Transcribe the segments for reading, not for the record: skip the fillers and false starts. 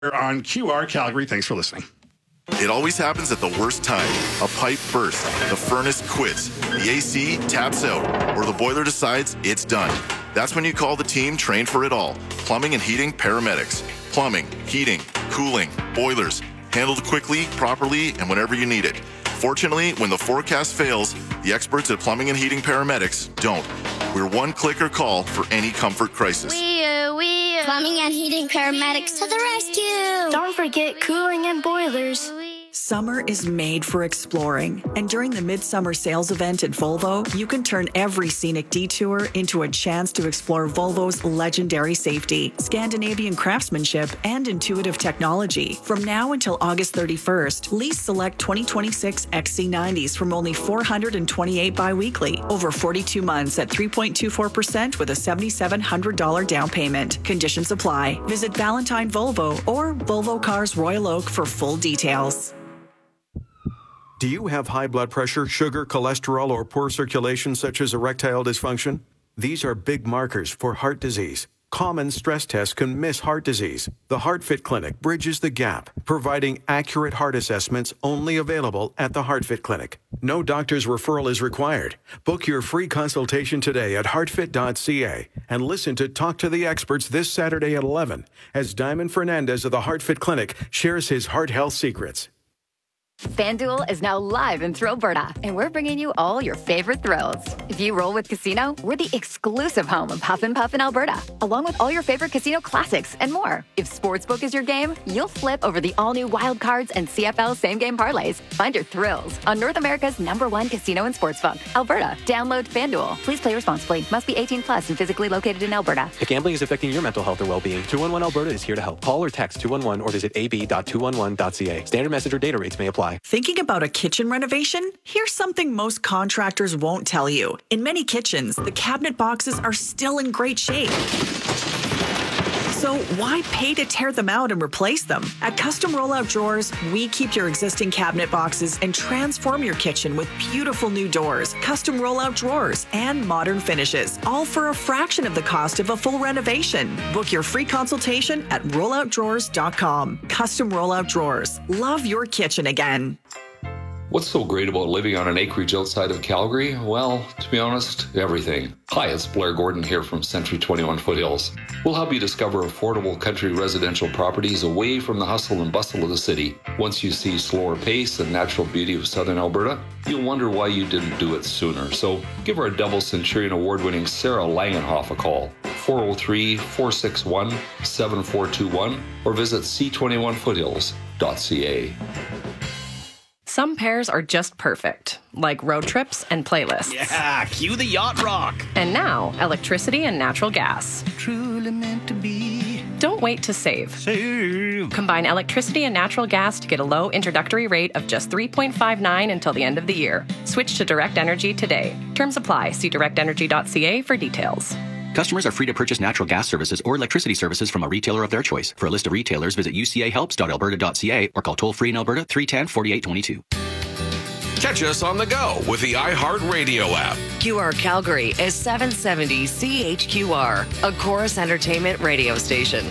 on QR Calgary. Thanks for listening. It always happens at the worst time. A pipe bursts, the furnace quits, the AC taps out, or the boiler decides it's done. That's when you call the team trained for it all. Plumbing and heating paramedics. Plumbing, heating, cooling, boilers. Handled quickly, properly, and whenever you need it. Fortunately, when the forecast fails, the experts at Plumbing and Heating Paramedics don't. We're one clicker call for any comfort crisis. Plumbing and Heating Paramedics to the rescue. Don't forget cooling and boilers. Summer is made for exploring, and during the Midsummer Sales event at Volvo, you can turn every scenic detour into a chance to explore Volvo's legendary safety, Scandinavian craftsmanship, and intuitive technology. From now until August 31st, lease select 2026 XC90s from only $428 biweekly, over 42 months at 3.24% with a $7,700 down payment. Conditions apply. Visit Valentine Volvo or Volvo Cars Royal Oak for full details. Do you have high blood pressure, sugar, cholesterol, or poor circulation such as erectile dysfunction? These are big markers for heart disease. Common stress tests can miss heart disease. The HeartFit Clinic bridges the gap, providing accurate heart assessments only available at the HeartFit Clinic. No doctor's referral is required. Book your free consultation today at heartfit.ca and listen to Talk to the Experts this Saturday at 11 as Diamond Fernandez of the HeartFit Clinic shares his heart health secrets. FanDuel is now live in Thrillberta, and we're bringing you all your favorite thrills. If you roll with Casino, we're the exclusive home of Huff and Puff in Alberta, along with all your favorite casino classics and more. If Sportsbook is your game, you'll flip over the all-new Wild Cards and CFL same-game parlays. Find your thrills on North America's #1 casino and sportsbook, Alberta. Download FanDuel. Please play responsibly. Must be 18 plus and physically located in Alberta. If gambling is affecting your mental health or well-being, 211 Alberta is here to help. Call or text 211 or visit ab.211.ca. Standard message or data rates may apply. Thinking about a kitchen renovation? Here's something most contractors won't tell you. In many kitchens, the cabinet boxes are still in great shape. So why pay to tear them out and replace them? At Custom Rollout Drawers, we keep your existing cabinet boxes and transform your kitchen with beautiful new doors, custom rollout drawers, and modern finishes, all for a fraction of the cost of a full renovation. Book your free consultation at rolloutdrawers.com. Custom Rollout Drawers. Love your kitchen again. What's so great about living on an acreage outside of Calgary? Well, to be honest, everything. Hi, it's Blair Gordon here from Century 21 Foothills. We'll help you discover affordable country residential properties away from the hustle and bustle of the city. Once you see slower pace and natural beauty of southern Alberta, you'll wonder why you didn't do it sooner. So give our double Centurion award-winning Sarah Langenhoff a call, 403-461-7421, or visit c21foothills.ca. Some pairs are just perfect, like road trips and playlists. Yeah, cue the yacht rock. And now, electricity and natural gas. Truly meant to be. Don't wait to save. Combine electricity and natural gas to get a low introductory rate of just $3.59 until the end of the year. Switch to Direct Energy today. Terms apply. See directenergy.ca for details. Customers are free to purchase natural gas services or electricity services from a retailer of their choice. For a list of retailers, visit ucahelps.alberta.ca or call toll-free in Alberta 310-4822. Catch us on the go with the iHeartRadio app. QR Calgary is 770 CHQR, a Chorus Entertainment radio station.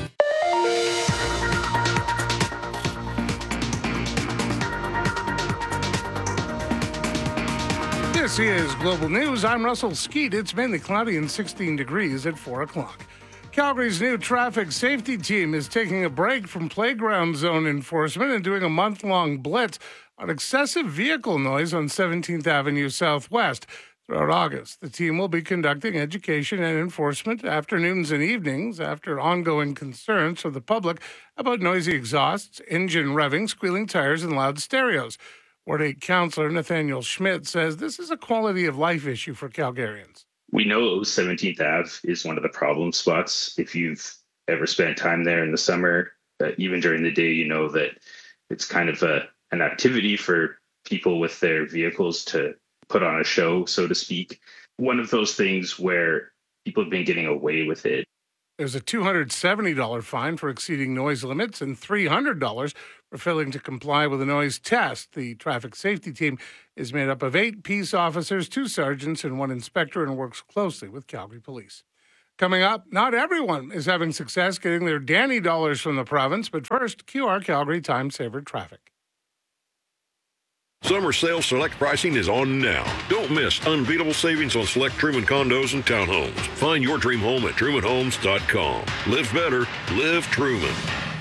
This is Global News. I'm Russell Skeet. It's mainly cloudy and 16 degrees at 4 o'clock. Calgary's new traffic safety team is taking a break from playground zone enforcement and doing a month-long blitz on excessive vehicle noise on 17th Avenue Southwest. Throughout August, the team will be conducting education and enforcement afternoons and evenings after ongoing concerns from the public about noisy exhausts, engine revving, squealing tires, and loud stereos. Ward 8 Councillor Nathaniel Schmidt says this is a quality of life issue for Calgarians. We know 17th Ave is one of the problem spots. If you've ever spent time there in the summer, even during the day, you know that it's kind of an activity for people with their vehicles to put on a show, so to speak. One of those things where people have been getting away with it. There's a $270 fine for exceeding noise limits and $300 for failing to comply with a noise test. The traffic safety team is made up of 8 peace officers, 2 sergeants, and 1 inspector and works closely with Calgary Police. Coming up, not everyone is having success getting their Danny dollars from the province, but first, QR Calgary Time Saver traffic. Summer sale select pricing is on now. Don't miss unbeatable savings on select Truman condos and townhomes. Find your dream home at trumanhomes.com. Live better, live Truman.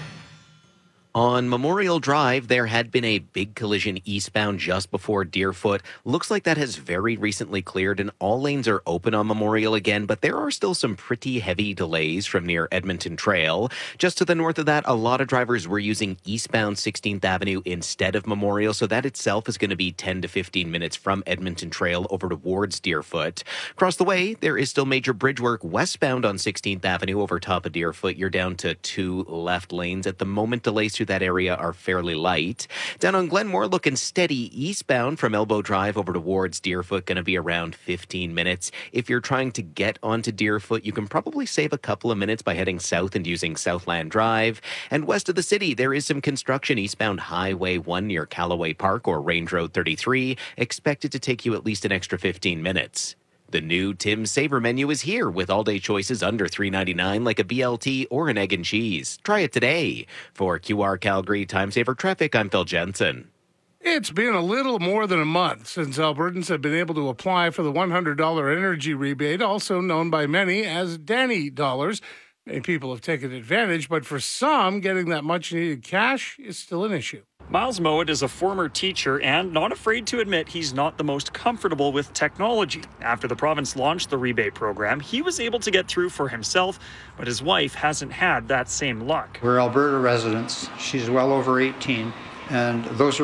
On Memorial Drive, there had been a big collision eastbound just before Deerfoot. Looks like that has very recently cleared and all lanes are open on Memorial again, but there are still some pretty heavy delays from near Edmonton Trail. Just to the north of that, a lot of drivers were using eastbound 16th Avenue instead of Memorial, so that itself is going to be 10 to 15 minutes from Edmonton Trail over towards Deerfoot. Across the way, there is still major bridge work westbound on 16th Avenue over top of Deerfoot. You're down to 2 left lanes. At the moment, delays through that area are fairly light. Down on Glenmore, looking steady eastbound from Elbow Drive over towards Deerfoot, going to be around 15 minutes. If you're trying to get onto Deerfoot, you can probably save a couple of minutes by heading south and using Southland Drive. And west of the city, there is some construction eastbound Highway 1 near Callaway Park or Range Road 33, expected to take you at least an extra 15 minutes. The new Tim's Saver menu is here with all-day choices under $3.99 like a BLT or an egg and cheese. Try it today. For QR Calgary Time Saver Traffic, I'm Phil Jensen. It's been a little more than a month since Albertans have been able to apply for the $100 energy rebate, also known by many as Danny dollars. Many people have taken advantage, but for some, getting that much-needed cash is still an issue. Miles Mowat is a former teacher and not afraid to admit he's not the most comfortable with technology. After the province launched the rebate program, he was able to get through for himself, but his wife hasn't had that same luck. We're Alberta residents. She's well over 18, and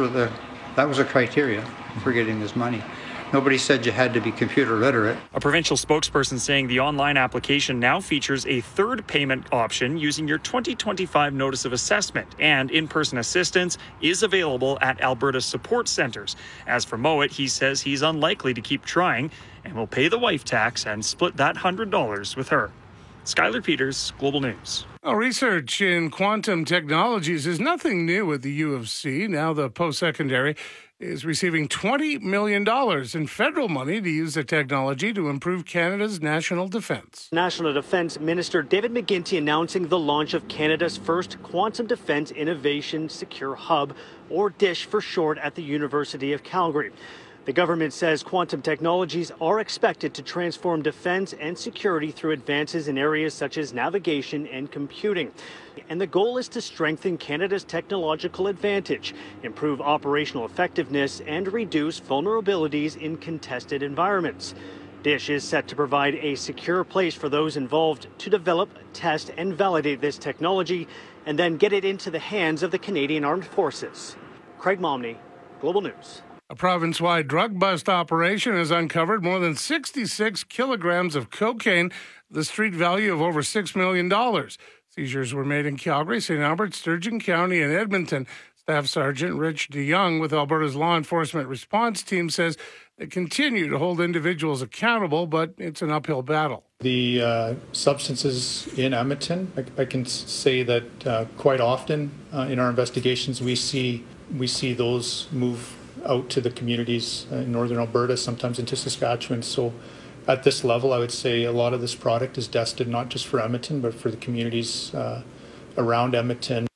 that was a criteria for getting this money. Nobody said you had to be computer literate. A provincial spokesperson saying the online application now features a third payment option using your 2025 notice of assessment, and in-person assistance is available at Alberta support centres. As for Mowat, he says he's unlikely to keep trying and will pay the wife tax and split that $100 with her. Skylar Peters, Global News. Well, research in quantum technologies is nothing new at the U of C. Now the post-secondary is receiving $20 million in federal money to use the technology to improve Canada's national defence. National Defence Minister David McGuinty announcing the launch of Canada's first Quantum Defence Innovation Secure Hub, or DISH for short, at the University of Calgary. The government says quantum technologies are expected to transform defense and security through advances in areas such as navigation and computing. And the goal is to strengthen Canada's technological advantage, improve operational effectiveness, and reduce vulnerabilities in contested environments. DISH is set to provide a secure place for those involved to develop, test, and validate this technology, and then get it into the hands of the Canadian Armed Forces. Craig Momney, Global News. A province-wide drug bust operation has uncovered more than 66 kilograms of cocaine, the street value of over $6 million. Seizures were made in Calgary, St. Albert, Sturgeon County, and Edmonton. Staff Sergeant Rich DeYoung with Alberta's Law Enforcement Response Team says they continue to hold individuals accountable, but it's an uphill battle. The substances in Edmonton, I can say that quite often in our investigations we see those move out to the communities in northern Alberta, sometimes into Saskatchewan. So at this level, I would say a lot of this product is destined not just for Edmonton, but for the communities around Edmonton.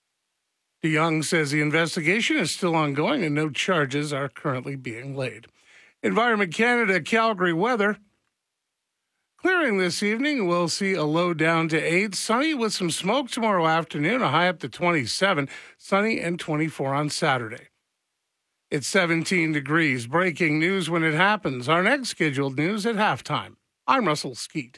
DeYoung says the investigation is still ongoing and no charges are currently being laid. Environment Canada Calgary weather. Clearing this evening, we'll see a low down to 8. Sunny with some smoke tomorrow afternoon, a high up to 27. Sunny and 24 on Saturday. It's 17 degrees. Breaking news when it happens. Our next scheduled news at halftime. I'm Russell Skeet.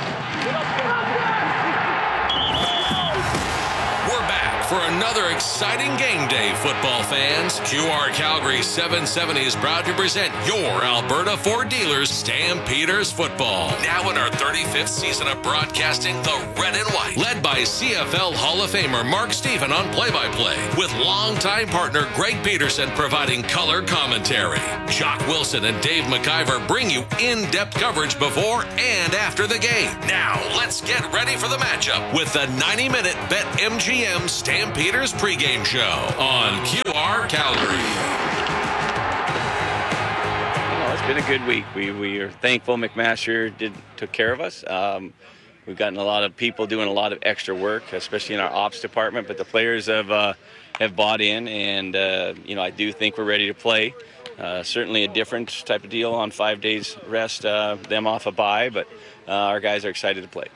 For another exciting exciting game day, football fans. QR Calgary 770 is proud to present your Alberta Ford dealers, Stampeders Football. Now in our 35th season of broadcasting the red and white. Led by CFL Hall of Famer Mark Stephen on play-by-play. With longtime partner Greg Peterson providing color commentary. Jock Wilson and Dave McIver bring you in-depth coverage before and after the game. Now, let's get ready for the matchup with the 90-minute BetMGM Stampeders pregame show on QR Calgary. It's been a good week. We are thankful McMaster took care of us. We've gotten a lot of people doing a lot of extra work, especially in our ops department, but the players have bought in, and I do think we're ready to play. Certainly a different type of deal on 5 days rest, them off a bye, but our guys are excited to play.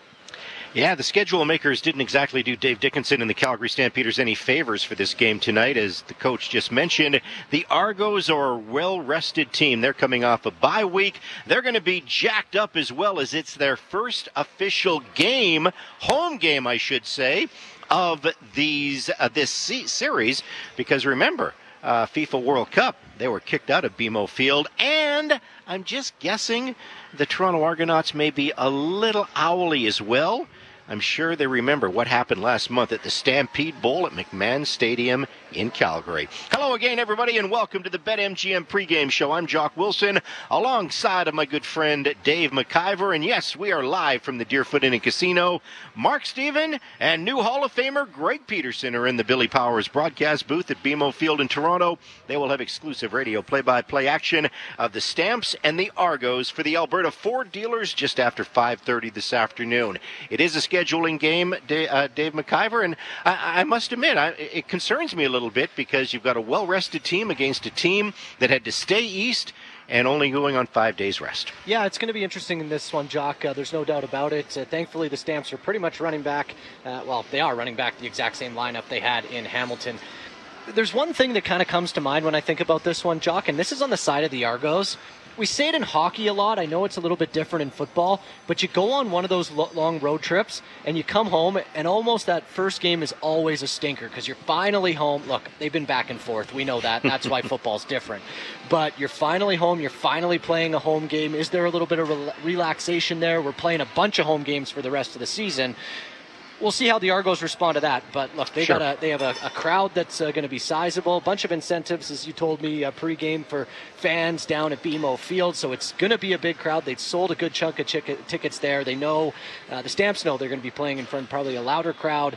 Yeah, the schedule makers didn't exactly do Dave Dickinson and the Calgary Stampeders any favors for this game tonight. As the coach just mentioned, the Argos are a well-rested team. They're coming off a bye week. They're going to be jacked up as well, as it's their first official game, home game, I should say, of this series. Because remember, FIFA World Cup, they were kicked out of BMO Field, and I'm just guessing the Toronto Argonauts may be a little owly as well. I'm sure they remember what happened last month at the Stampede Bowl at McMahon Stadium in Calgary. Hello again, everybody, and welcome to the BetMGM pregame show. I'm Jock Wilson, alongside of my good friend Dave McIver. And yes, we are live from the Deerfoot Inn and Casino. Mark Stephen and new Hall of Famer Greg Peterson are in the Billy Powers broadcast booth at BMO Field in Toronto. They will have exclusive radio play-by-play action of the Stamps and the Argos for the Alberta Ford dealers just after 5:30 this afternoon. It is a scheduling game, Dave McIver, and I must admit, it concerns me a little bit because you've got a well-rested team against a team that had to stay east and only going on 5 days rest. Yeah, it's going to be interesting in this one, Jock. There's no doubt about it. Thankfully, the Stamps are pretty much running back. They are running back the exact same lineup they had in Hamilton. There's one thing that kind of comes to mind when I think about this one, Jock, and this is on the side of the Argos. We say it in hockey a lot. I know it's a little bit different in football, but you go on one of those long road trips and you come home, and almost that first game is always a stinker because you're finally home. Look, they've been back and forth. We know that. That's why football's different. But you're finally home. You're finally playing a home game. Is there a little bit of relaxation there? We're playing a bunch of home games for the rest of the season. We'll see how the Argos respond to that. But look, they have a crowd that's going to be sizable. A bunch of incentives, as you told me, pregame for fans down at BMO Field. So it's going to be a big crowd. They've sold a good chunk of tickets there. They know, the Stamps know they're going to be playing in front of probably a louder crowd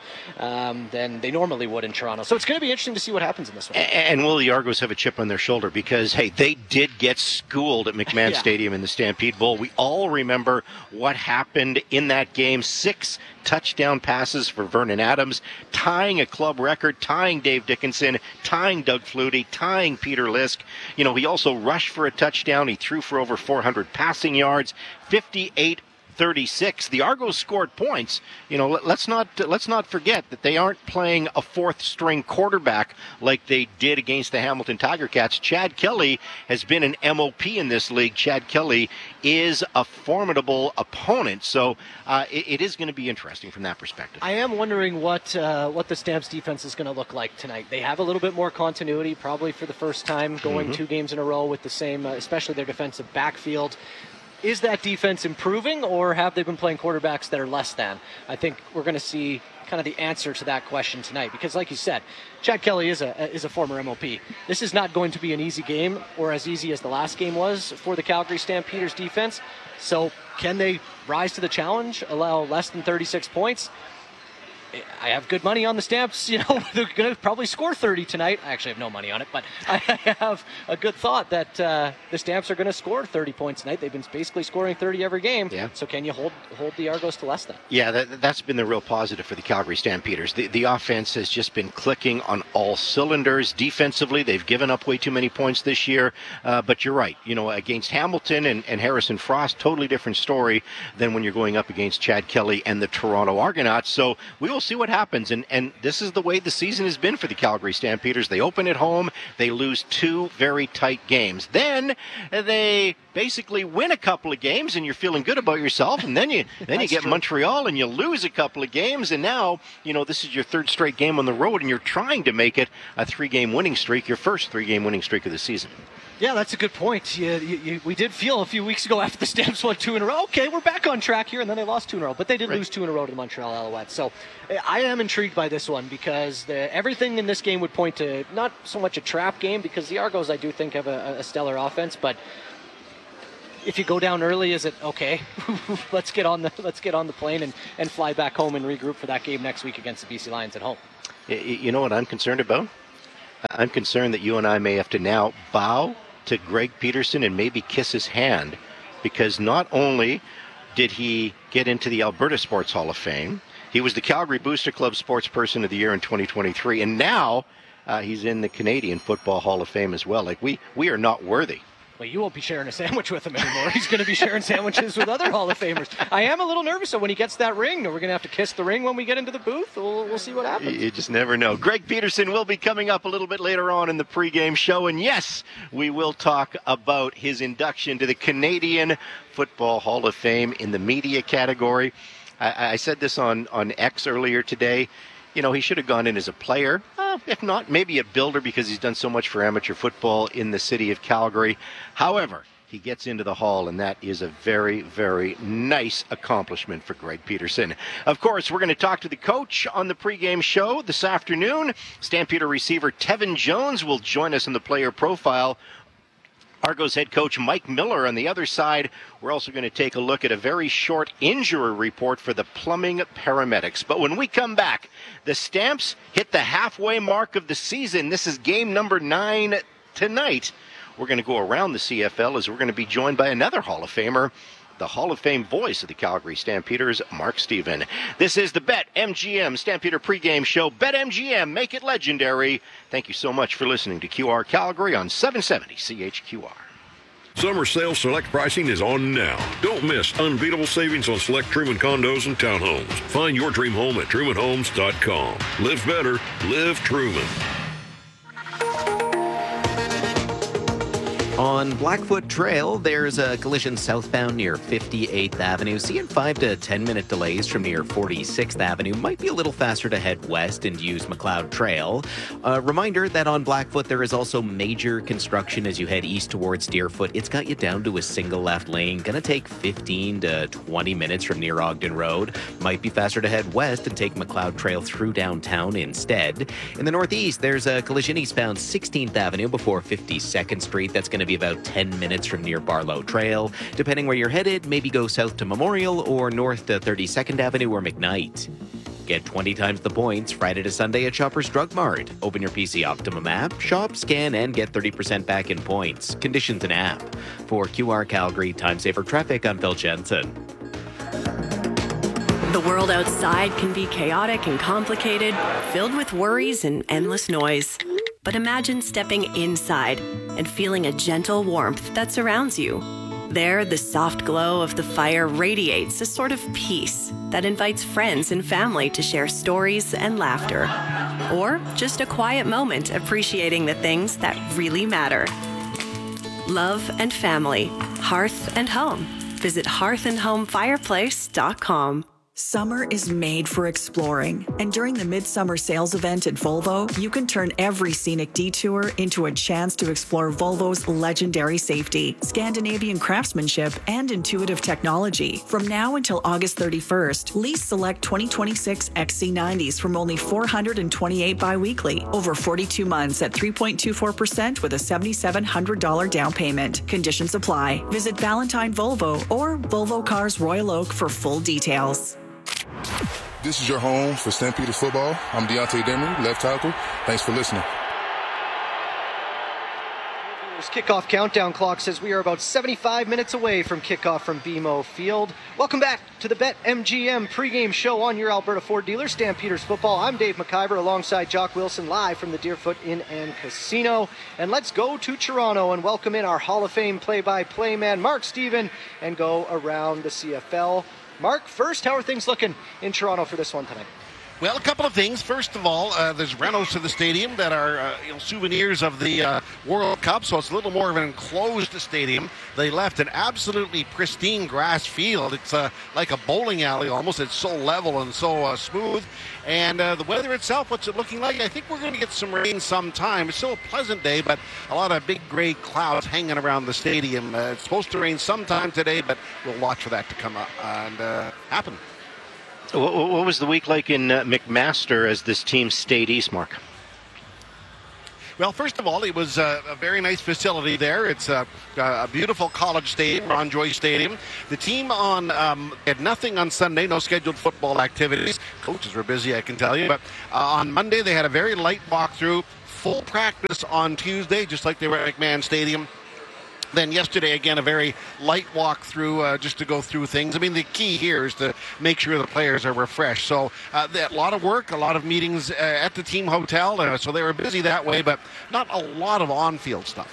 than they normally would in Toronto. So it's going to be interesting to see what happens in this one. And will the Argos have a chip on their shoulder? Because, hey, they did get schooled at McMahon Stadium in the Stampede Bowl. We all remember what happened in that game. 6 touchdown passes for Vernon Adams, tying a club record, tying Dave Dickinson, tying Doug Flutie, tying Peter Lisk. You know, he also rushed for a touchdown. He threw for over 400 passing yards, 58-36. The Argos scored points. You know, let's not forget that they aren't playing a fourth-string quarterback like they did against the Hamilton Tiger Cats. Chad Kelly has been an MOP in this league. Chad Kelly is a formidable opponent, so it is going to be interesting from that perspective. I am wondering what the Stamps defense is going to look like tonight. They have a little bit more continuity, probably for the first time, going 2 games in a row with the same, especially their defensive backfield. Is that defense improving, or have they been playing quarterbacks that are less than? I think we're going to see kind of the answer to that question tonight, because like you said, Chad Kelly is a former MOP. This is not going to be an easy game, or as easy as the last game was for the Calgary Stampeders defense. So can they rise to the challenge, allow less than 36 points? I have good money on the Stamps. You know, they're going to probably score 30 tonight. I actually have no money on it, but I have a good thought that the Stamps are going to score 30 points tonight. They've been basically scoring 30 every game. Yeah. So can you hold the Argos to less than? Yeah, that's been the real positive for the Calgary Stampeders. The offense has just been clicking on all cylinders. Defensively, they've given up way too many points this year. But you're right. You know, against Hamilton and Harrison Frost, totally different story than when you're going up against Chad Kelly and the Toronto Argonauts. So we will see what happens. And this is the way the season has been for the Calgary Stampeders. They open at home, they lose 2 very tight games. Then they basically win a couple of games, and you're feeling good about yourself. And then you get true. Montreal, and you lose a couple of games. And now, this is your 3rd straight game on the road, and you're trying to make it a 3-game winning streak, your first 3-game winning streak of the season. Yeah, that's a good point. We did feel a few weeks ago after the Stamps won 2 in a row, okay, we're back on track here, and then they lost 2 in a row. But they did lose 2 in a row to the Montreal Alouettes. So I am intrigued by this one because everything in this game would point to not so much a trap game, because the Argos, I do think, have a stellar offense. But if you go down early, is it okay? let's get on the plane and fly back home and regroup for that game next week against the BC Lions at home. You know what I'm concerned about? I'm concerned that you and I may have to now bow to Greg Peterson and maybe kiss his hand, because not only did he get into the Alberta Sports Hall of Fame, he was the Calgary Booster Club Sports Person of the Year in 2023, and now he's in the Canadian Football Hall of Fame as well. Like, we are not worthy. Well, you won't be sharing a sandwich with him anymore. He's going to be sharing sandwiches with other Hall of Famers. I am a little nervous, so when he gets that ring, we're going to have to kiss the ring when we get into the booth. We'll see what happens. You just never know. Greg Peterson will be coming up a little bit later on in the pregame show. And yes, we will talk about his induction to the Canadian Football Hall of Fame in the media category. I said this on X earlier today. He should have gone in as a player, if not, maybe a builder, because he's done so much for amateur football in the city of Calgary. However, he gets into the Hall, and that is a very, very nice accomplishment for Greg Peterson. Of course, we're going to talk to the coach on the pregame show this afternoon. Stampeder receiver Tevin Jones will join us in the player profile. Argos head coach Mike Miller on the other side. We're also going to take a look at a very short injury report for the plumbing paramedics. But when we come back, the Stamps hit the halfway mark of the season. This is game number 9 tonight. We're going to go around the CFL as we're going to be joined by another Hall of Famer, the Hall of Fame voice of the Calgary Stampeders, Mark Stephen. This is the BetMGM Stampeder pregame show. BetMGM, make it legendary. Thank you so much for listening to QR Calgary on 770 CHQR. Summer sales select pricing is on now. Don't miss unbeatable savings on select Truman condos and townhomes. Find your dream home at trumanhomes.com. Live better, live Truman. On Blackfoot Trail, there's a collision southbound near 58th Avenue. Seeing 5 to 10 minute delays from near 46th Avenue. Might be a little faster to head west and use McLeod Trail. Reminder that on Blackfoot, there is also major construction as you head east towards Deerfoot. It's got you down to a single left lane. Gonna take 15 to 20 minutes from near Ogden Road. Might be faster to head west and take McLeod Trail through downtown instead. In the northeast, there's a collision eastbound 16th Avenue before 52nd Street. That's going to be about 10 minutes from near Barlow Trail. Depending where you're headed, maybe go south to Memorial or north to 32nd Avenue or McKnight. Get 20 times the points Friday to Sunday at Shoppers Drug Mart. Open your PC Optimum app, shop, scan, and get 30% back in points. Conditions and app. For QR Calgary Time Saver Traffic, I'm Phil Jensen. The world outside can be chaotic and complicated, filled with worries and endless noise. But imagine stepping inside and feeling a gentle warmth that surrounds you. There, the soft glow of the fire radiates a sort of peace that invites friends and family to share stories and laughter. Or just a quiet moment appreciating the things that really matter. Love and family, hearth and home. Visit hearthandhomefireplace.com. Summer is made for exploring, and during the Midsummer Sales Event at Volvo, you can turn every scenic detour into a chance to explore Volvo's legendary safety, Scandinavian craftsmanship, and intuitive technology. From now until August 31st, lease select 2026 XC90s from only $428 biweekly, over 42 months at 3.24% with a $7,700 down payment. Conditions apply. Visit Valentine Volvo or Volvo Cars Royal Oak for full details. This is your home for Stampede football. I'm Deontay Demery, left tackle. Thanks for listening. Kickoff countdown clock says we are about 75 minutes away from kickoff from BMO Field. Welcome back to the BetMGM pregame show on your Alberta Ford dealer, Stampeders Football. I'm Dave McIver alongside Jock Wilson, live from the Deerfoot Inn and Casino. And let's go to Toronto and welcome in our Hall of Fame play-by-play man, Mark Stephen, and go around the CFL. Mark, first, how are things looking in Toronto for this one tonight? Well, a couple of things. First of all, there's rentals to the stadium that are souvenirs of the World Cup, so it's a little more of an enclosed stadium. They left an absolutely pristine grass field. It's like a bowling alley almost. It's so level and so smooth. And the weather itself, what's it looking like? I think we're going to get some rain sometime. It's still a pleasant day, but a lot of big gray clouds hanging around the stadium. It's supposed to rain sometime today, but we'll watch for that to come up and happen. What was the week like in McMaster as this team stayed east, Mark? Well, first of all, it was a very nice facility there. It's a beautiful college stadium, Ron Joy Stadium. The team had nothing on Sunday, no scheduled football activities. Coaches were busy, I can tell you. But on Monday, they had a very light walkthrough, full practice on Tuesday, just like they were at McMahon Stadium. Then yesterday, again, a very light walk through just to go through things. I mean, the key here is to make sure the players are refreshed. So a lot of work, a lot of meetings at the team hotel. So they were busy that way, but not a lot of on-field stuff.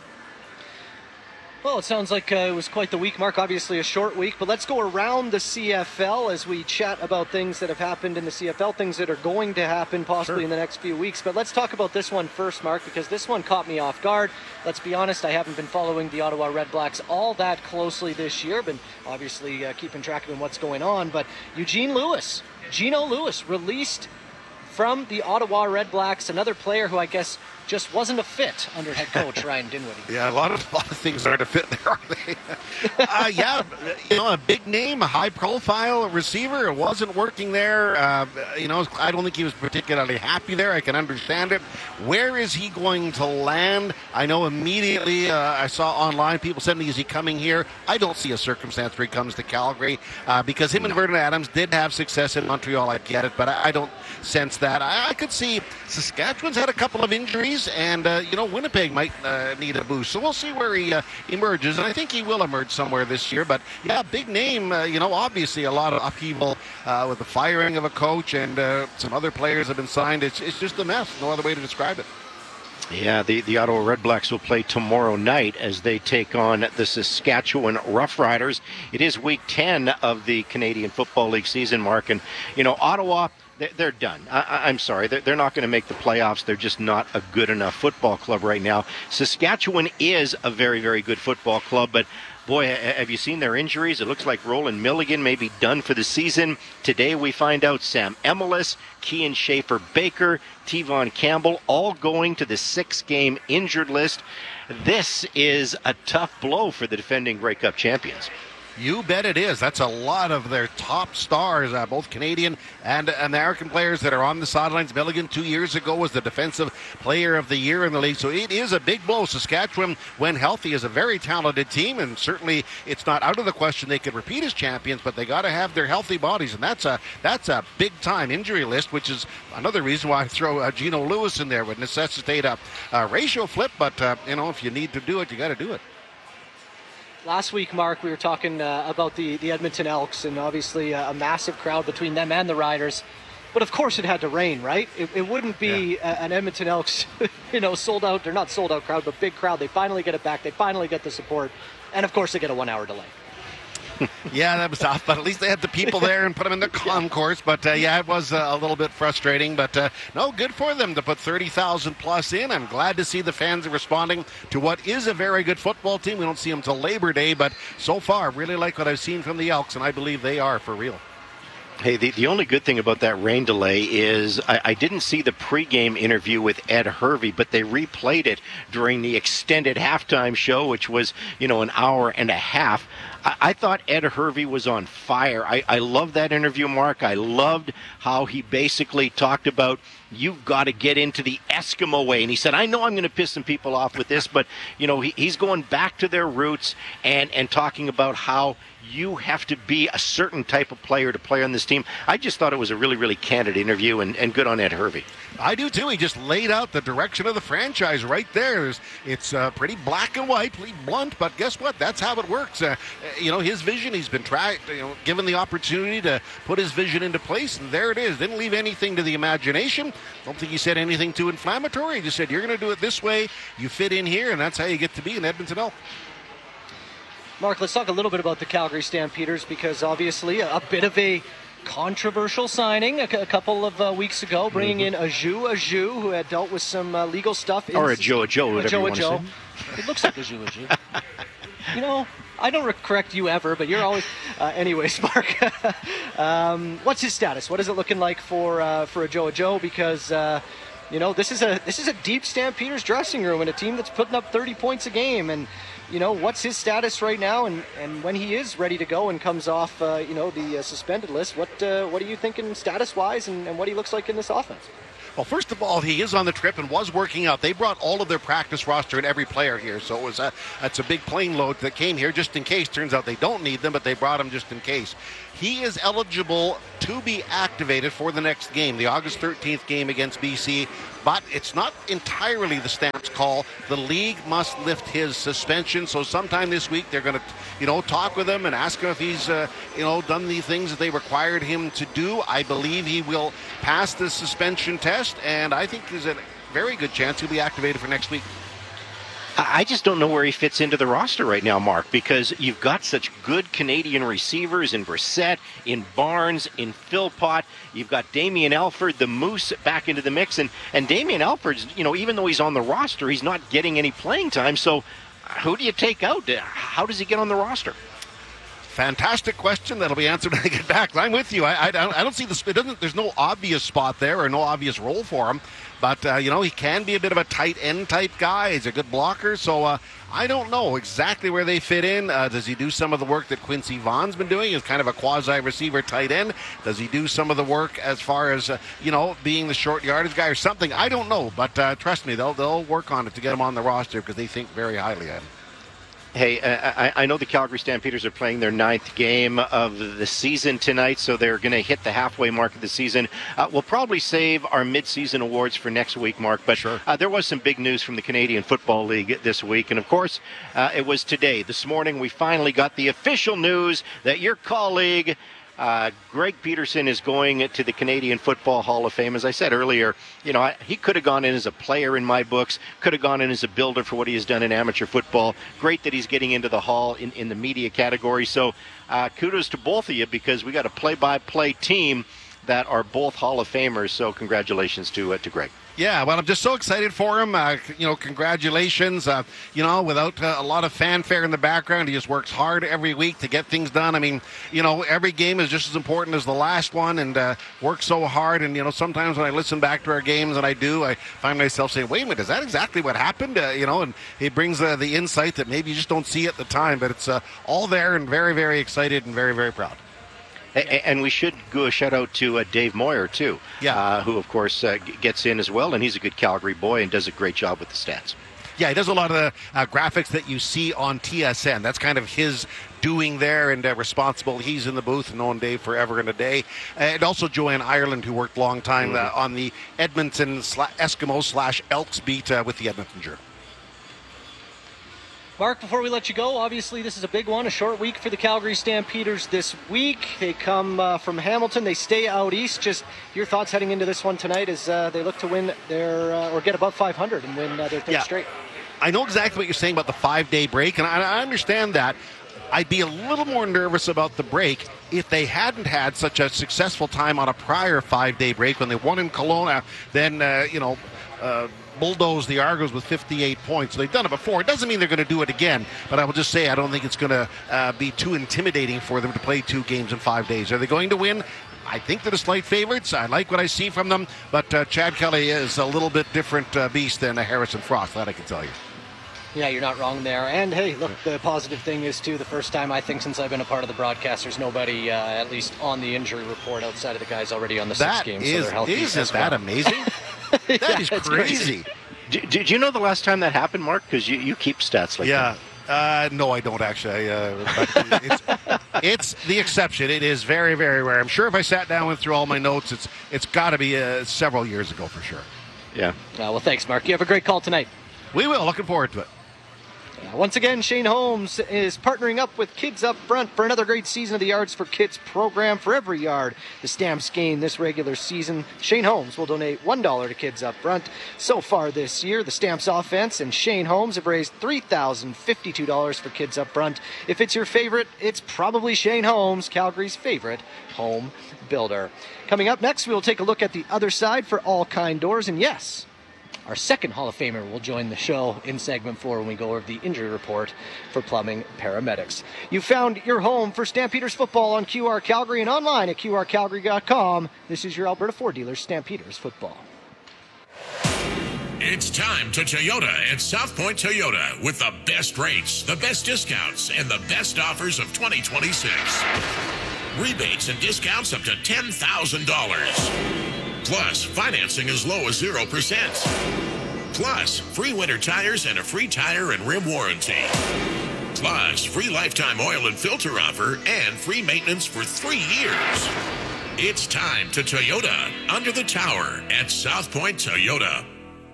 Well, it sounds like it was quite the week, Mark. Obviously a short week, but let's go around the CFL as we chat about things that have happened in the CFL, things that are going to happen possibly in the next few weeks. But let's talk about this one first, Mark, because this one caught me off guard. Let's be honest, I haven't been following the Ottawa Redblacks all that closely this year. Been obviously keeping track of what's going on. But Gino Lewis, released from the Ottawa Redblacks, another player who I guess just wasn't a fit under head coach Ryan Dinwiddie. Yeah, a lot of things aren't a fit there, are they? A big name, a high-profile receiver. It wasn't working there. I don't think he was particularly happy there. I can understand it. Where is he going to land? I know immediately I saw online people saying, is he coming here? I don't see a circumstance where he comes to Calgary because him and Vernon Adams did have success in Montreal. I get it, but I don't sense that. I could see Saskatchewan's had a couple of injuries, and Winnipeg might need a boost. So we'll see where he emerges, and I think he will emerge somewhere this year. But yeah, big name. Obviously a lot of upheaval with the firing of a coach, and some other players have been signed. It's just a mess. No other way to describe it. Yeah, the Ottawa Redblacks will play tomorrow night as they take on the Saskatchewan Roughriders. It is week 10 of the Canadian Football League season, Mark, and Ottawa, they're done. I'm sorry. They're not going to make the playoffs. They're just not a good enough football club right now. Saskatchewan is a very, very good football club, but boy, have you seen their injuries? It looks like Roland Milligan may be done for the season. Today we find out Sam Emelis, Kean Schaefer-Baker, Tevon Campbell, all going to the 6-game injured list. This is a tough blow for the defending Grey Cup champions. You bet it is. That's a lot of their top stars, both Canadian and American players that are on the sidelines. Milligan 2 years ago was the defensive player of the year in the league. So it is a big blow. Saskatchewan, when healthy, is a very talented team, and certainly it's not out of the question they could repeat as champions, but they got to have their healthy bodies, and that's a big time injury list, which is another reason why I throw Gino Lewis in there. Would necessitate a ratio flip, but if you need to do it, you got to do it. Last week, Mark, we were talking about the Edmonton Elks, and obviously a massive crowd between them and the Riders. But of course it had to rain, right? It wouldn't be an Edmonton Elks, sold out. They're not sold out crowd, but big crowd. They finally get it back. They finally get the support. And of course they get a 1-hour delay. Yeah, that was tough, but at least they had the people there and put them in the concourse. But it was a little bit frustrating. But no, good for them to put 30,000 plus in. I'm glad to see the fans are responding to what is a very good football team. We don't see them till Labor Day, but so far, really like what I've seen from the Elks, and I believe they are for real. Hey, the only good thing about that rain delay is I didn't see the pregame interview with Ed Hervey, but they replayed it during the extended halftime show, which was, an hour and a half. I thought Ed Hervey was on fire. I loved that interview, Mark. I loved how he basically talked about you've got to get into the Eskimo way. And he said, I know I'm going to piss some people off with this, but, he's going back to their roots and talking about how you have to be a certain type of player to play on this team. I just thought it was a really, really candid interview, and good on Ed Hervey. I do too. He just laid out the direction of the franchise right there. It's pretty black and white, pretty blunt, but guess what? That's how it works. His vision, he's been given the opportunity to put his vision into place, and there it is. Didn't leave anything to the imagination. Don't think he said anything too inflammatory. He just said, you're going to do it this way. You fit in here, and that's how you get to be an Edmonton Elk. Mark, let's talk a little bit about the Calgary Stampeders, because obviously a bit of a controversial signing a couple of weeks ago, bringing in Aju, who had dealt with some legal stuff. Or Ajo, whatever you want to say. It looks like Aju. You know, I don't correct you ever, but you're always... anyways, Mark, what's his status? What is it looking like for Ajo? Because, this is a deep Stampeders dressing room and a team that's putting up 30 points a game. And, what's his status right now? And when he is ready to go and comes off, the suspended list, what are you thinking status-wise and what he looks like in this offense? Well, first of all, he is on the trip and was working out. They brought all of their practice roster and every player here, so that's a big plane load that came here just in case. Turns out they don't need them, but they brought them just in case. He is eligible to be activated for the next game, the August 13th game against BC, but it's not entirely the Stamps' call. The league must lift his suspension, so sometime this week they're going to, talk with him and ask him if he's, done the things that they required him to do. I believe he will pass the suspension test, and I think there's a very good chance he'll be activated for next week. I just don't know where he fits into the roster right now, Mark, because you've got such good Canadian receivers in Brissett, in Barnes, in Philpott. You've got Damien Alford, the Moose, back into the mix. And Damien Alford's, even though he's on the roster, he's not getting any playing time. So who do you take out? How does he get on the roster? Fantastic question. That'll be answered when I get back. I'm with you. I don't see there's no obvious spot there or no obvious role for him. But, he can be a bit of a tight end type guy. He's a good blocker. So I don't know exactly where they fit in. Does he do some of the work that Quincy Vaughn's been doing? He's kind of a quasi-receiver tight end. Does he do some of the work as far as, being the short yardage guy or something? I don't know. But trust me, they'll work on it to get him on the roster because they think very highly of him. Hey, I know the Calgary Stampeders are playing their 9th game of the season tonight, so they're going to hit the halfway mark of the season. We'll probably save our mid-season awards for next week, Mark, but sure. There was some big news from the Canadian Football League this week, and of course, it was today. This morning, we finally got the official news that your colleague, Greg Peterson, is going to the Canadian Football Hall of Fame. As I said earlier, he could have gone in as a player in my books, could have gone in as a builder for what he has done in amateur football. Great that he's getting into the Hall in the media category. So kudos to both of you because we got a play-by-play team that are both Hall of Famers. So congratulations to Greg. Yeah, well, I'm just so excited for him. Congratulations. Without a lot of fanfare in the background, he just works hard every week to get things done. I mean, every game is just as important as the last one and works so hard. And, sometimes when I listen back to our games, and I find myself saying, wait a minute, is that exactly what happened? And he brings the insight that maybe you just don't see at the time. But it's all there and very, very excited and very, very proud. And we should go a shout out to Dave Moyer, too, who, of course, gets in as well. And he's a good Calgary boy and does a great job with the stats. Yeah, he does a lot of the graphics that you see on TSN. That's kind of his doing there and responsible. He's in the booth, known Dave forever and a day. And also Joanne Ireland, who worked a long time on the Edmonton Eskimo/Elks beat with the Edmonton Journal. Mark, before we let you go, obviously this is a big one, a short week for the Calgary Stampeders this week. They come from Hamilton. They stay out east. Just your thoughts heading into this one tonight as they look to win or get above 500 and win their third straight. I know exactly what you're saying about the 5-day break, and I understand that. I'd be a little more nervous about the break if they hadn't had such a successful time on a prior 5-day break when they won in Kelowna, then, bulldoze the Argos with 58 points. So they've done it before. It doesn't mean they're going to do it again, but I will just say I don't think it's going to be too intimidating for them to play 2 games in 5 days. Are they going to win? I think they're the slight favorites. I like what I see from them, but Chad Kelly is a little bit different beast than Harrison Frost, that I can tell you. Yeah, you're not wrong there. And, hey, look, the positive thing is, too, the first time, I think, since I've been a part of the broadcast, there's nobody, at least on the injury report, outside of the guys already on the 6 games. So they're healthy. Isn't that amazing? That is crazy. Did you know the last time that happened, Mark? Because you keep stats like that. No, I don't, actually. It's the exception. It is very, very rare. I'm sure if I sat down and went through all my notes, it's got to be several years ago for sure. Yeah. Well, thanks, Mark. You have a great call tonight. We will. Looking forward to it. Once again, Shane Holmes is partnering up with Kids Up Front for another great season of the Yards for Kids program. For every yard the Stamps gain this regular season, Shane Holmes will donate $1 to Kids Up Front. So far this year, the Stamps offense and Shane Holmes have raised $3,052 for Kids Up Front. If it's your favorite, it's probably Shane Holmes, Calgary's favorite home builder. Coming up next, we'll take a look at the other side for All Kind Doors, and yes, our second Hall of Famer will join the show in segment 4 when we go over the injury report for plumbing paramedics. You found your home for Stampeders football on QR Calgary and online at QRCalgary.com. This is your Alberta Ford dealer, Stampeders football. It's time to Toyota at South Point Toyota with the best rates, the best discounts, and the best offers of 2026. Rebates and discounts up to $10,000. Plus, financing as low as 0%. Plus, free winter tires and a free tire and rim warranty. Plus, free lifetime oil and filter offer and free maintenance for 3 years. It's time to Toyota under the tower at South Point Toyota.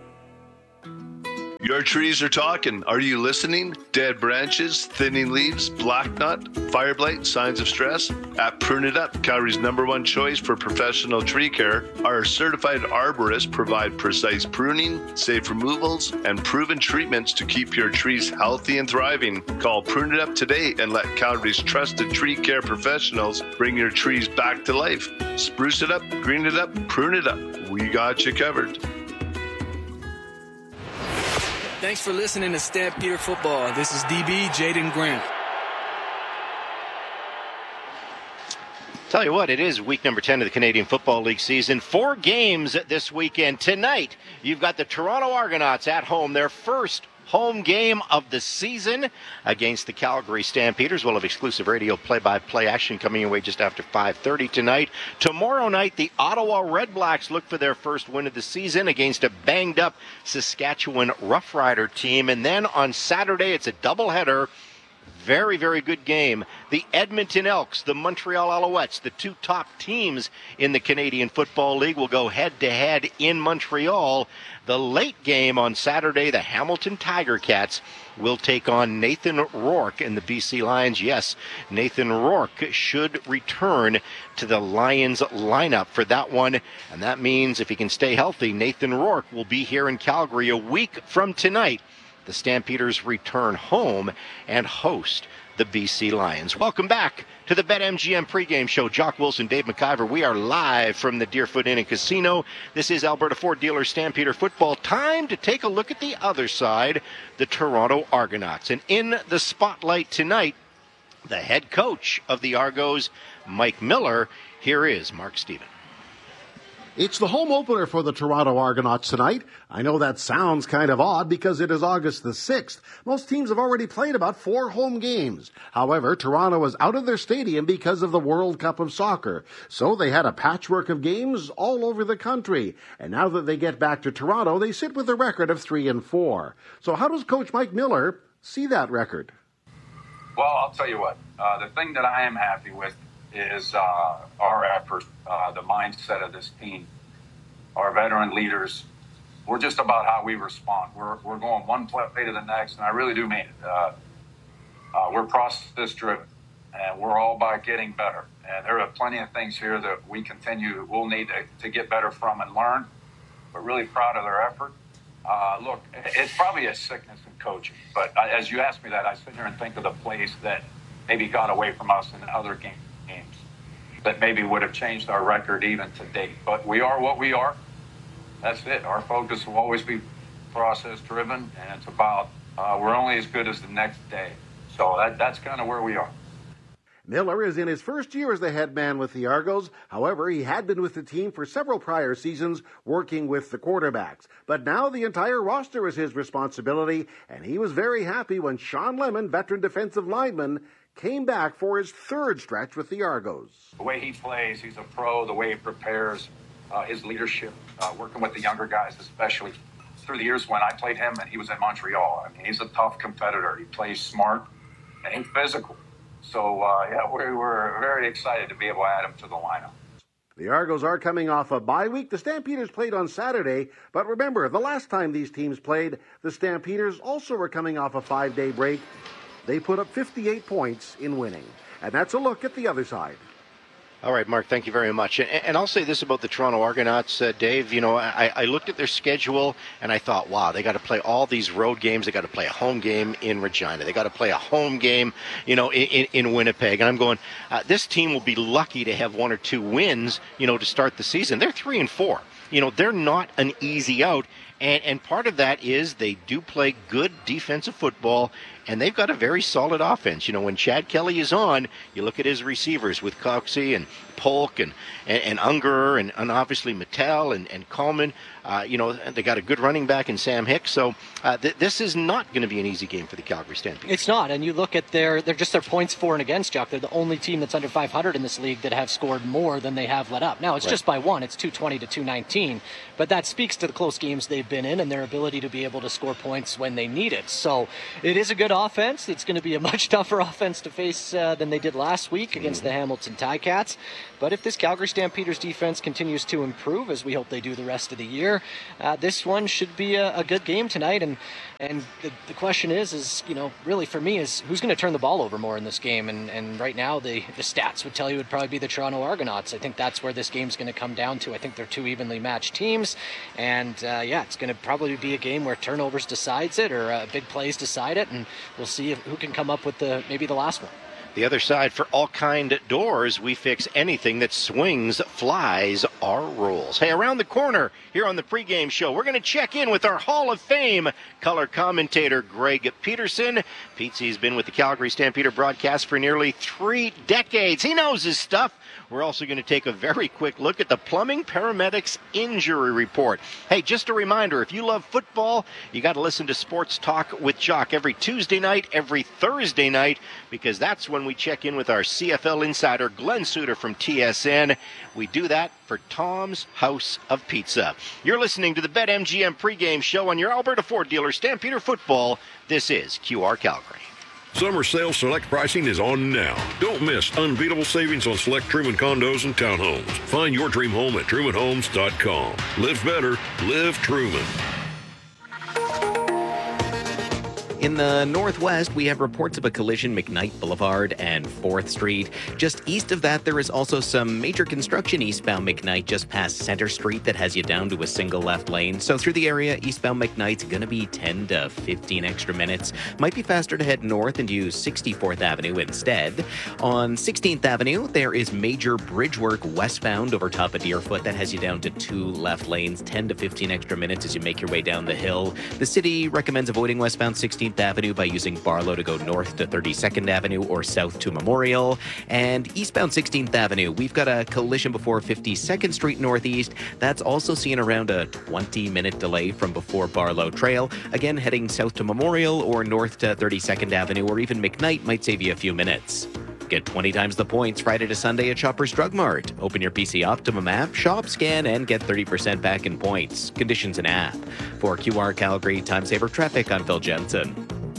Your trees are talking. Are you listening? Dead branches, thinning leaves, black knot, fire blight, signs of stress? At Prune It Up, Calgary's #1 choice for professional tree care, our certified arborists provide precise pruning, safe removals, and proven treatments to keep your trees healthy and thriving. Call Prune It Up today and let Calgary's trusted tree care professionals bring your trees back to life. Spruce it up, green it up, prune it up. We got you covered. Thanks for listening to Stampeder Football. This is DB Jaden Grant. Tell you what, it is week number 10 of the Canadian Football League season. 4 games this weekend. Tonight, you've got the Toronto Argonauts at home, their first home game of the season against the Calgary Stampeders. We'll have exclusive radio play-by-play action coming your way just after 5:30 tonight. Tomorrow night, the Ottawa Redblacks look for their first win of the season against a banged-up Saskatchewan Roughrider team. And then on Saturday, it's a doubleheader. Very, very good game. The Edmonton Elks, the Montreal Alouettes, the 2 top teams in the Canadian Football League, will go head-to-head in Montreal. The late game on Saturday, the Hamilton Tiger Cats will take on Nathan Rourke and the BC Lions. Yes, Nathan Rourke should return to the Lions lineup for that one. And that means if he can stay healthy, Nathan Rourke will be here in Calgary a week from tonight. The Stampeders return home and host the BC Lions. Welcome back to the BetMGM pregame show. Jock Wilson, Dave McIver. We are live from the Deerfoot Inn and Casino. This is Alberta Ford dealer Stampeder football. Time to take a look at the other side, the Toronto Argonauts. And in the spotlight tonight, the head coach of the Argos, Mike Miller. Here is Mark Stephen. It's the home opener for the Toronto Argonauts tonight. I know that sounds kind of odd because it is August the 6th. Most teams have already played about 4 home games. However, Toronto is out of their stadium because of the World Cup of Soccer. So they had a patchwork of games all over the country. And now that they get back to Toronto, they sit with a record of 3-4. So how does Coach Mike Miller see that record? Well, I'll tell you what. The thing that I am happy with is our effort, the mindset of this team, our veteran leaders. We're just about how we respond. We're going one play to the next, and I really do mean it. We're process-driven, and we're all about getting better. And there are plenty of things here that we'll need to get better from and learn. We're really proud of their effort. Look, it's probably a sickness in coaching, but as you ask me that, I sit here and think of the plays that maybe got away from us in other games that maybe would have changed our record even to date. But we are what we are. That's it. Our focus will always be process-driven, and it's about we're only as good as the next day. So that's kind of where we are. Miller is in his first year as the head man with the Argos. However, he had been with the team for several prior seasons working with the quarterbacks. But now the entire roster is his responsibility, and he was very happy when Sean Lemon, veteran defensive lineman, came back for his 3rd stretch with the Argos. The way he plays, he's a pro. The way he prepares, his leadership, working with the younger guys, especially through the years when I played him and he was in Montreal. I mean, he's a tough competitor. He plays smart and he's physical. So, we were very excited to be able to add him to the lineup. The Argos are coming off a bye week. The Stampeders played on Saturday, but remember, the last time these teams played, the Stampeders also were coming off a 5-day break. They put up 58 points in winning. And that's a look at the other side. All right, Mark, thank you very much. And I'll say this about the Toronto Argonauts, Dave. You know, I looked at their schedule and I thought, wow, they got to play all these road games. They got to play a home game in Regina. They got to play a home game, in Winnipeg. And I'm going, this team will be lucky to have 1 or 2 wins, to start the season. They're 3-4. They're not an easy out. And part of that is they do play good defensive football, and they've got a very solid offense. When Chad Kelly is on, you look at his receivers with Coxey and Polk and Unger and obviously Mattel and Coleman. They got a good running back in Sam Hicks. So this is not going to be an easy game for the Calgary Stampeders. It's not. And you look at their points for and against, Jock. They're the only team that's under 500 in this league that have scored more than they have let up. Now, it's just by 1. It's 220 to 219. But that speaks to the close games they've been in and their ability to be able to score points when they need it. So it is a good offense. It's going to be a much tougher offense to face than they did last week against the Hamilton Ticats. But if this Calgary Stampeders defense continues to improve, as we hope they do the rest of the year, this one should be a good game tonight. And the question is really for me is who's going to turn the ball over more in this game? And right now the stats would tell you it would probably be the Toronto Argonauts. I think that's where this game's going to come down to. I think they're 2 evenly matched teams. And it's going to probably be a game where turnovers decides it or big plays decide it. And we'll see who can come up with maybe the last one. The other side, for All Kind Doors, we fix anything that swings, flies, or rolls. Hey, around the corner here on the pregame show, we're going to check in with our Hall of Fame color commentator, Greg Peterson. Pete's been with the Calgary Stampeder broadcast for nearly 3 decades. He knows his stuff. We're also going to take a very quick look at the Plumbing Paramedics Injury Report. Hey, just a reminder, if you love football, you got to listen to Sports Talk with Jock every Tuesday night, every Thursday night, because that's when we check in with our CFL insider, Glenn Suter from TSN. We do that for Tom's House of Pizza. You're listening to the BetMGM pregame show on your Alberta Ford dealer, Stampeder Football. This is QR Calgary. Summer sales select pricing is on now. Don't miss unbeatable savings on select Truman condos and townhomes. Find your dream home at trumanhomes.com. Live better, live Truman. In the northwest, we have reports of a collision McKnight Boulevard and 4th Street. Just east of that, there is also some major construction eastbound McKnight just past Center Street that has you down to a single left lane. So through the area, eastbound McKnight's going to be 10 to 15 extra minutes. Might be faster to head north and use 64th Avenue instead. On 16th Avenue, there is major bridge work westbound over top of Deerfoot that has you down to 2 left lanes, 10 to 15 extra minutes as you make your way down the hill. The city recommends avoiding westbound 16th Avenue by using Barlow to go north to 32nd Avenue or south to Memorial. And eastbound 16th Avenue, we've got a collision before 52nd Street Northeast. That's also seeing around a 20-minute delay from before Barlow Trail. Again, heading south to Memorial or north to 32nd Avenue or even McKnight might save you a few minutes. Get 20 times the points Friday to Sunday at Shoppers Drug Mart. Open your PC Optimum app, shop, scan, and get 30% back in points. Conditions and app. For QR Calgary Time Saver Traffic, I'm Phil Jensen.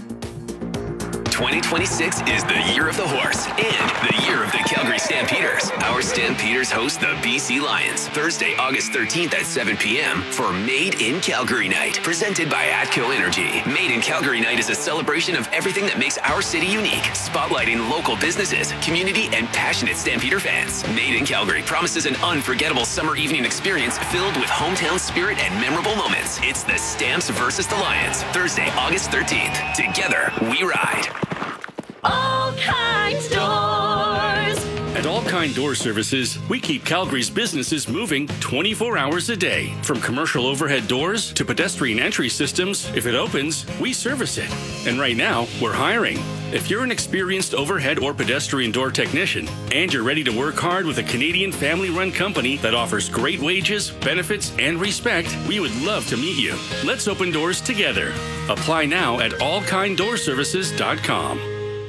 2026 is the year of the horse and the year of the Calgary Stampeders. Our Stampeders host the BC Lions Thursday, August 13th at 7 p.m. for Made in Calgary Night, presented by ATCO Energy. Made in Calgary Night is a celebration of everything that makes our city unique, spotlighting local businesses, community, and passionate Stampeder fans. Made in Calgary promises an unforgettable summer evening experience filled with hometown spirit and memorable moments. It's the Stamps versus the Lions, Thursday, August 13th. Together, we ride. All Kinds Doors. At All Kind Door Services, we keep Calgary's businesses moving 24 hours a day. From commercial overhead doors to pedestrian entry systems, if it opens, we service it. And right now, we're hiring. If you're an experienced overhead or pedestrian door technician and you're ready to work hard with a Canadian family-run company that offers great wages, benefits, and respect, we would love to meet you. Let's open doors together. Apply now at allkinddoorservices.com.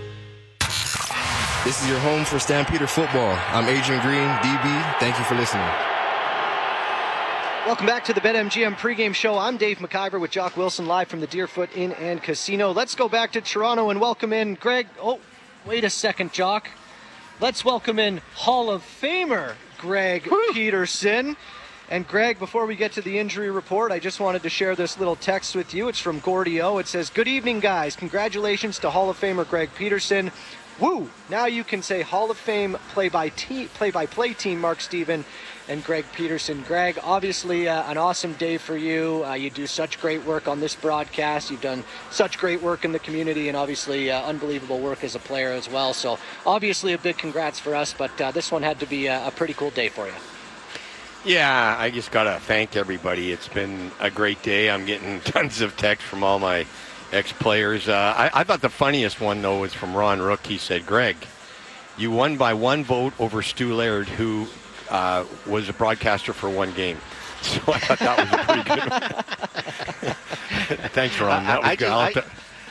This is your home for Stampeder football. I'm Adrian Green, DB. Thank you for listening. Welcome back to the BetMGM pregame show. I'm Dave McIver with Jock Wilson live from the Deerfoot Inn and Casino. Let's go back to Toronto and welcome in Greg. Oh, wait a second, Jock. let's welcome in Hall of Famer Greg Peterson. And Greg, before we get to the injury report, I just wanted to share this little text with you. It's from Gordy O. It says, "Good evening, guys. Congratulations to Hall of Famer Greg Peterson. Woo! Now you can say Hall of Fame play-by-play team Mark Steven and Greg Peterson." Greg, obviously an awesome day for you. You do such great work on this broadcast. You've done such great work in the community, and obviously unbelievable work as a player as well. So obviously a big congrats for us, but this one had to be a pretty cool day for you. Yeah, I just got to thank everybody. It's been a great day. I'm getting tons of texts from all my ex-players. I thought the funniest one, though, was from Ron Rook. He said, "Greg, you won by one vote over Stu Laird, who was a broadcaster for one game." So I thought that was a pretty good one. Thanks, Ron. That was good.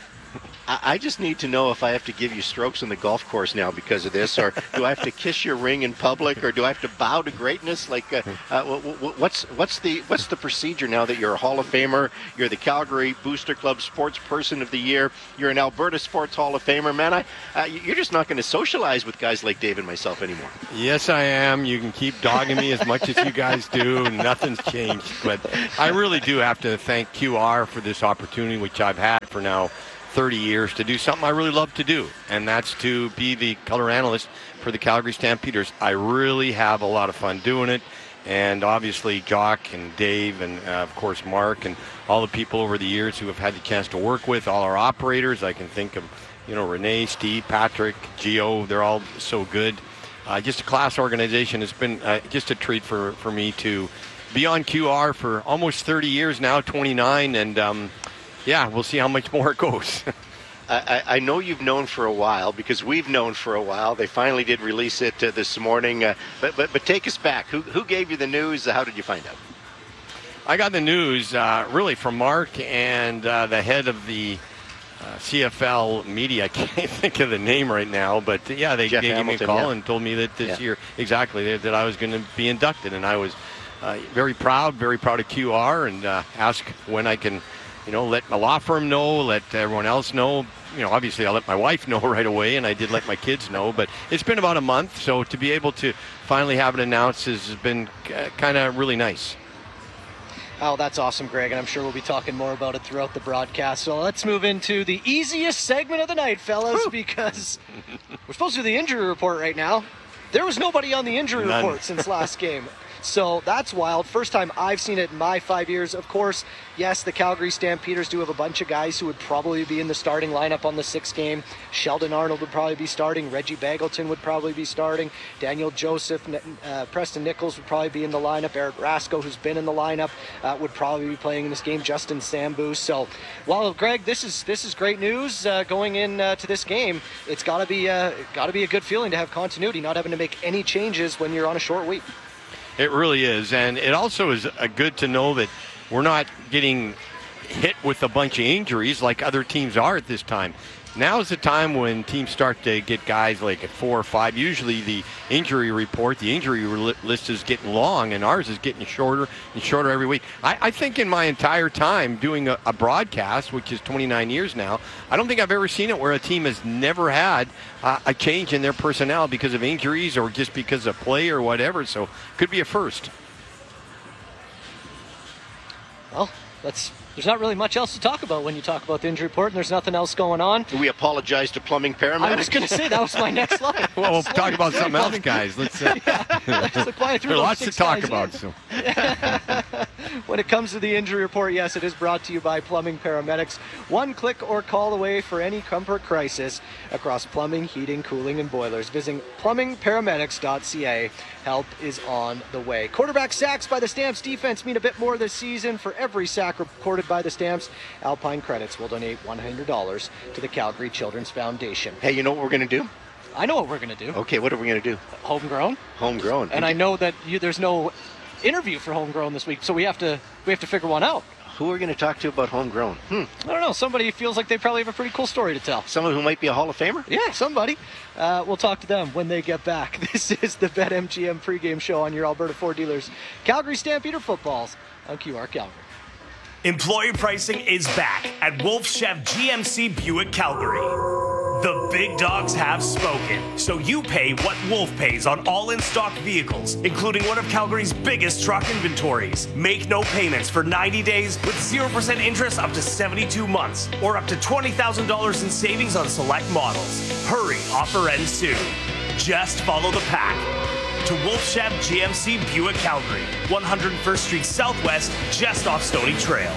I just need to know if I have to give you strokes on the golf course now because of this, or do I have to kiss your ring in public, or do I have to bow to greatness? Like, what's the procedure now that you're a Hall of Famer? You're the Calgary Booster Club Sports Person of the Year. You're an Alberta Sports Hall of Famer, man. You're just not going to socialize with guys like Dave and myself anymore. Yes, I am. You can keep dogging me as much as you guys do. Nothing's changed, but I really do have to thank QR for this opportunity, which I've had for now 30 years, to do something I really love to do, and that's to be the color analyst for the Calgary Stampeders. I really have a lot of fun doing it, and obviously Jock and Dave and of course Mark and all the people over the years who have had the chance to work with, all our operators. I can think of, Renee, Steve, Patrick, Gio. They're all so good. Just a class organization. It's been just a treat for me to be on QR for almost 30 years now, 29, and yeah, we'll see how much more it goes. I know you've known for a while, because we've known for a while. They finally did release it this morning. But take us back. Who gave you the news? How did you find out? I got the news really from Mark and the head of the CFL media. I can't think of the name right now, but yeah, they gave me a call and told me that this year, exactly, that I was going to be inducted, and I was very proud of QR, and asked when I can let my law firm know, let everyone else know. Obviously I'll let my wife know right away, and I did let my kids know, but it's been about a month, so to be able to finally have it announced has been kind of really nice. Oh, that's awesome, Greg, and I'm sure we'll be talking more about it throughout the broadcast. So let's move into the easiest segment of the night, fellas, because we're supposed to do the injury report right now. There was nobody on the injury report since last game. So that's wild. First time I've seen it in my 5 years. Of course, yes, the Calgary Stampeders do have a bunch of guys who would probably be in the starting lineup on the 6th game. Sheldon Arnold would probably be starting. Reggie Bagleton would probably be starting. Daniel Joseph, Preston Nichols would probably be in the lineup. Eric Rasko, who's been in the lineup, would probably be playing in this game. Justin Sambu. So, while Greg, this is great news going into this game. It's got to be a good feeling to have continuity, not having to make any changes when you're on a short week. It really is, and it also is good to know that we're not getting hit with a bunch of injuries like other teams are at this time. Now is the time when teams start to get guys like at 4 or 5. Usually the injury list is getting long, and ours is getting shorter and shorter every week. I think in my entire time doing a broadcast, which is 29 years now, I don't think I've ever seen it where a team has never had a change in their personnel because of injuries or just because of play or whatever. So could be a first. Well, there's not really much else to talk about when you talk about the injury report, and there's nothing else going on. We apologize to plumbing paramedics. I was going to say, that was my next line. Well, we'll talk about something else, guys. Let's there's lots to talk about. So. When it comes to the injury report, yes, it is brought to you by Plumbing Paramedics. One click or call away for any comfort crisis across plumbing, heating, cooling, and boilers. Visit plumbingparamedics.ca. Help is on the way. Quarterback sacks by the Stamps defense mean a bit more this season. For every sack recorded by the Stamps, Alpine Credits will donate $100 to the Calgary Children's Foundation. Hey, you know what we're going to do? I know what we're going to do. Okay, what are we going to do? Homegrown. Homegrown. And I know that there's no interview for Homegrown this week, so we have to figure one out. Who are we going to talk to about Homegrown? I don't know. Somebody feels like they probably have a pretty cool story to tell. Someone who might be a Hall of Famer? Yeah, somebody. We'll talk to them when they get back. This is the BetMGM pregame show on your Alberta Ford Dealers Calgary Stampeder footballs on QR Calgary. Employee pricing is back at Wolf Chef GMC Buick Calgary. The big dogs have spoken, so you pay what Wolf pays on all in-stock vehicles, including one of Calgary's biggest truck inventories. Make no payments for 90 days with 0% interest up to 72 months, or up to $20,000 in savings on select models. Hurry, offer ends soon. Just follow the pack. To Wolfshab GMC Buick Calgary, 101st Street Southwest, just off Stony Trail.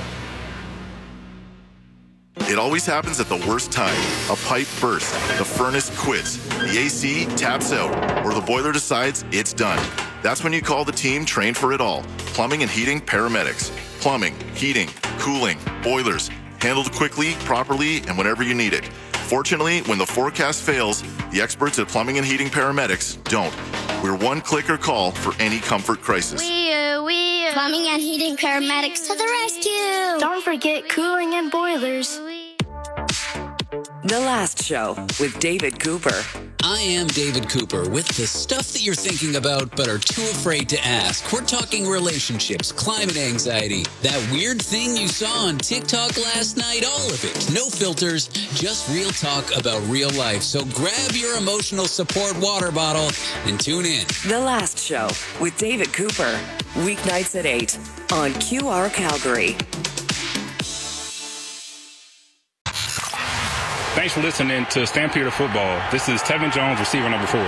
It always happens at the worst time. A pipe bursts, the furnace quits, the AC taps out, or the boiler decides it's done. That's when you call the team trained for it all. Plumbing and Heating Paramedics. Plumbing, heating, cooling, boilers. Handled quickly, properly, and whenever you need it. Fortunately, when the forecast fails, the experts at Plumbing and Heating Paramedics don't. We're one click or call for any comfort crisis. Plumbing and Heating Paramedics to the rescue. Don't forget cooling and boilers. The Last Show with David Cooper. I am David Cooper with the stuff that you're thinking about but are too afraid to ask. We're talking relationships, climate anxiety, that weird thing you saw on TikTok last night, all of it. No filters, just real talk about real life. So grab your emotional support water bottle and tune in. The Last Show with David Cooper. Weeknights at 8 on QR Calgary. Thanks for listening to Stampede Football. This is Tevin Jones, receiver number 4.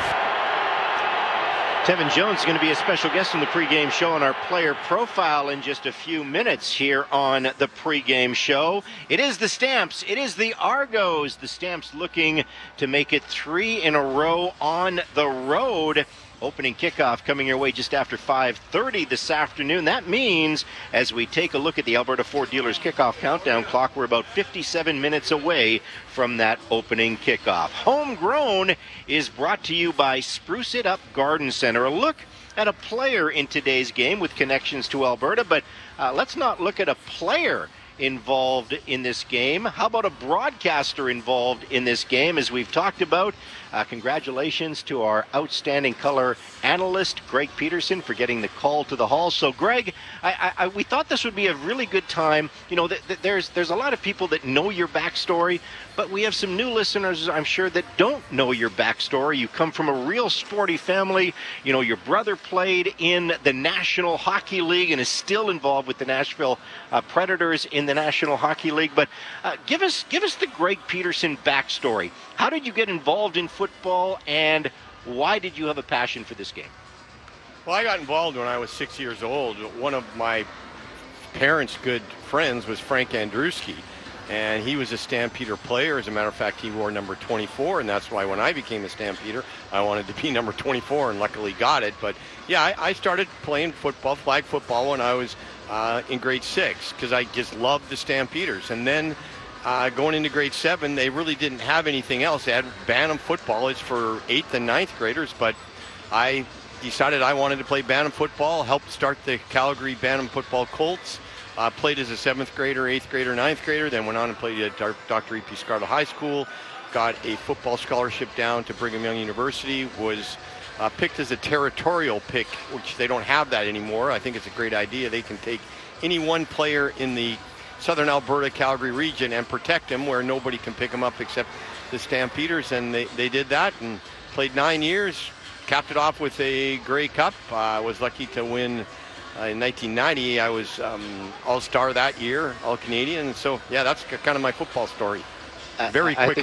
Tevin Jones is going to be a special guest on the pregame show on our player profile in just a few minutes here on the pregame show. It is the Stamps. It is the Argos. The Stamps looking to make it 3 in a row on the road. Opening kickoff coming your way just after 5:30 this afternoon. That means, as we take a look at the Alberta Ford Dealers kickoff countdown clock, we're about 57 minutes away from that opening kickoff. Homegrown is brought to you by Spruce It Up Garden Center. A look at a player in today's game with connections to Alberta, but let's not look at a player involved in this game. How about a broadcaster involved in this game? As we've talked about, congratulations to our outstanding color analyst, Greg Peterson, for getting the call to the hall. So, Greg, we thought this would be a really good time. You know, there's a lot of people that know your backstory, but we have some new listeners, I'm sure, that don't know your backstory. You come from a real sporty family. You know, your brother played in the National Hockey League and is still involved with the Nashville Predators in the National Hockey League. But give us the Greg Peterson backstory. How did you get involved in football, and why did you have a passion for this game? Well, I got involved when I was 6 years old. One of my parents' good friends was Frank Andruski, and he was a Stampeder player. As a matter of fact, he wore number 24, and that's why when I became a Stampeder, I wanted to be number 24, and luckily got it. But yeah, I started playing football, flag football, when I was in grade 6, because I just loved the Stampeders. And then going into grade 7, they really didn't have anything else. They had Bantam football. It's for 8th and 9th graders, but I decided I wanted to play Bantam football, helped start the Calgary Bantam Football Colts. Played as a 7th grader, 8th grader, 9th grader, then went on and played at Dr. E.P. Scarlett High School, got a football scholarship down to Brigham Young University, was picked as a territorial pick, which they don't have that anymore. I think it's a great idea. They can take any one player in the Southern Alberta, Calgary region and protect him where nobody can pick him up except the Stampeders, and they did that and played 9 years, capped it off with a Grey Cup. I was lucky to win in 1990. I was All-Star that year, All-Canadian. So, yeah, that's kind of my football story. Very quickly.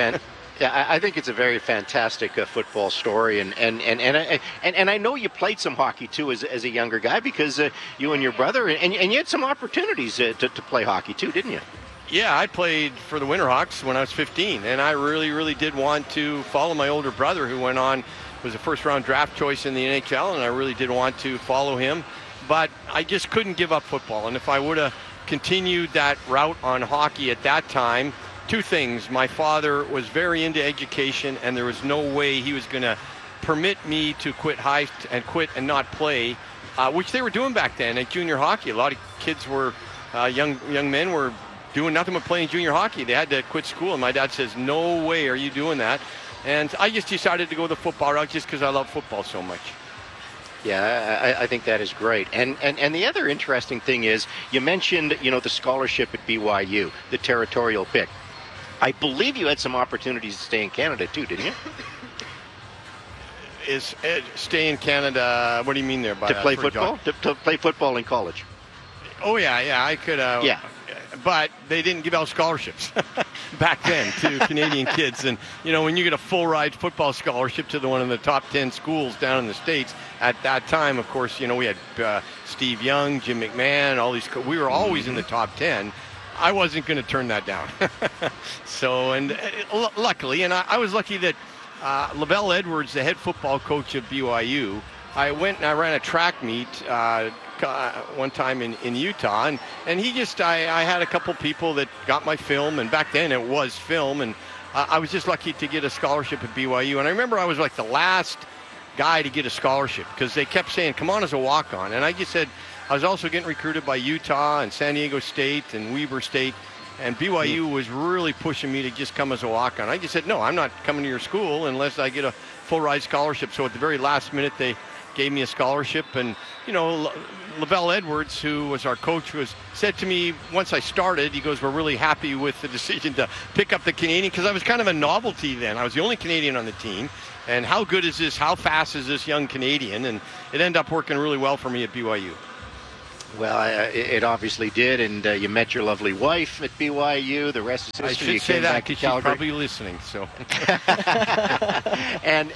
I think it's a very fantastic football story, and I know you played some hockey too as a younger guy, because you and your brother, and you had some opportunities to play hockey too, didn't you? Yeah, I played for the Winterhawks when I was 15, and I really did want to follow my older brother, who went on, was a first-round draft choice in the NHL, and I really did want to follow him, but I just couldn't give up football. And if I would have continued that route on hockey at that time, two things. My father was very into education, and there was no way he was going to permit me to quit and not play, which they were doing back then at junior hockey. A lot of kids were, young men were doing nothing but playing junior hockey. They had to quit school, and my dad says, no way are you doing that. And I just decided to go the football route just because I love football so much. Yeah, I think that is great. And the other interesting thing is, you mentioned, the scholarship at BYU, the territorial pick. I believe you had some opportunities to stay in Canada too, didn't you? Stay in Canada? What do you mean there? By to play football? To play football in college. Oh yeah, I could. Yeah. But they didn't give out scholarships back then to Canadian kids. And, when you get a full-ride football scholarship to one of the top 10 schools down in the States, at that time, of course, we had Steve Young, Jim McMahon, all these. We were always in the top 10. I wasn't going to turn that down. So, and luckily, and I was lucky that Lavelle Edwards, the head football coach of BYU, I went and I ran a track meet one time in Utah, and he just, I had a couple people that got my film, and back then it was film, and I was just lucky to get a scholarship at BYU. And I remember I was like the last guy to get a scholarship because they kept saying, come on as a walk-on. And I just said, I was also getting recruited by Utah and San Diego State and Weber State, and BYU was really pushing me to just come as a walk-on. I just said, no, I'm not coming to your school unless I get a full-ride scholarship. So at the very last minute, they gave me a scholarship. And, Lavelle Edwards, who was our coach, said to me once I started, he goes, we're really happy with the decision to pick up the Canadian, because I was kind of a novelty then. I was the only Canadian on the team. And how good is this? How fast is this young Canadian? And it ended up working really well for me at BYU. Well, it obviously did, and you met your lovely wife at BYU. The rest is history. I should say that because she's probably listening. So, and